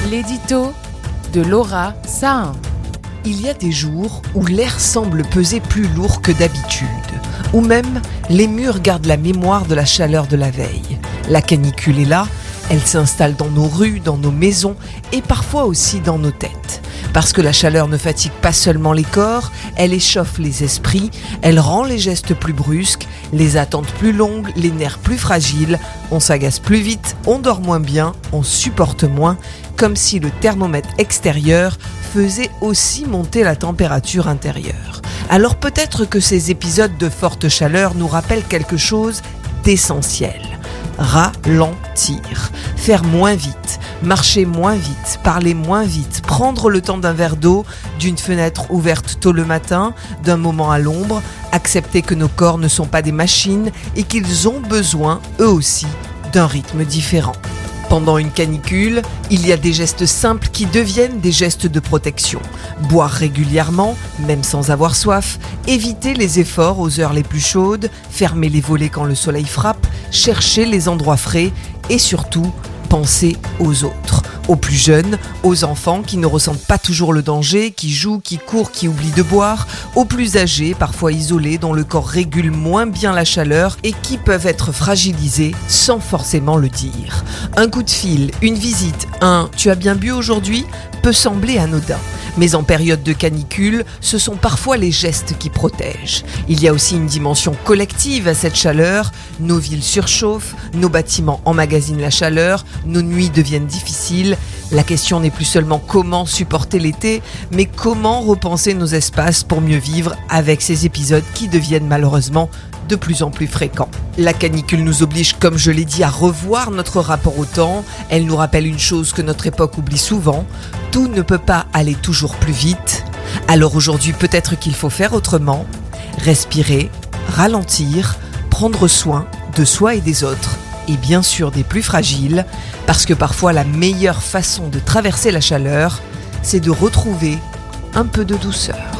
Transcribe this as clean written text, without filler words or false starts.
L'édito de Laura Sahin. Il y a des jours où l'air semble peser plus lourd que d'habitude, ou même les murs gardent la mémoire de la chaleur de la veille. La canicule est là, elle s'installe dans nos rues, dans nos maisons et parfois aussi dans nos têtes. Parce que la chaleur ne fatigue pas seulement les corps, elle échauffe les esprits, elle rend les gestes plus brusques, les attentes plus longues, les nerfs plus fragiles, on s'agace plus vite, on dort moins bien, on supporte moins, comme si le thermomètre extérieur faisait aussi monter la température intérieure. Alors peut-être que ces épisodes de forte chaleur nous rappellent quelque chose d'essentiel. Ralentir, faire moins vite, marcher moins vite, parler moins vite, prendre le temps d'un verre d'eau, d'une fenêtre ouverte tôt le matin, d'un moment à l'ombre, accepter que nos corps ne sont pas des machines et qu'ils ont besoin, eux aussi, d'un rythme différent. Pendant une canicule, il y a des gestes simples qui deviennent des gestes de protection. Boire régulièrement, même sans avoir soif, éviter les efforts aux heures les plus chaudes, fermer les volets quand le soleil frappe, chercher les endroits frais et surtout, penser aux autres. Aux plus jeunes, aux enfants qui ne ressentent pas toujours le danger, qui jouent, qui courent, qui oublient de boire, aux plus âgés, parfois isolés, dont le corps régule moins bien la chaleur et qui peuvent être fragilisés sans forcément le dire. Un coup de fil, une visite, un « tu as bien bu aujourd'hui ?» peut sembler anodin. Mais en période de canicule, ce sont parfois les gestes qui protègent. Il y a aussi une dimension collective à cette chaleur. Nos villes surchauffent, nos bâtiments emmagasinent la chaleur, nos nuits deviennent difficiles. La question n'est plus seulement comment supporter l'été, mais comment repenser nos espaces pour mieux vivre avec ces épisodes qui deviennent malheureusement de plus en plus fréquents. La canicule nous oblige, comme je l'ai dit, à revoir notre rapport au temps. Elle nous rappelle une chose que notre époque oublie souvent. Tout ne peut pas aller toujours plus vite. Alors aujourd'hui, peut-être qu'il faut faire autrement. Respirer, ralentir, prendre soin de soi et des autres. Et bien sûr des plus fragiles. Parce que parfois la meilleure façon de traverser la chaleur, c'est de retrouver un peu de douceur.